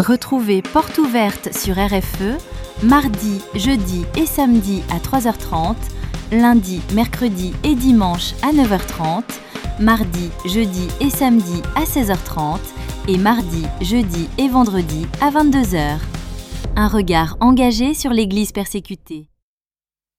Retrouvez Porte ouverte sur RFE, mardi, jeudi et samedi à 3h30, lundi, mercredi et dimanche à 9h30, mardi, jeudi et samedi à 16h30 et mardi, jeudi et vendredi à 22h. Un regard engagé sur l'Église persécutée.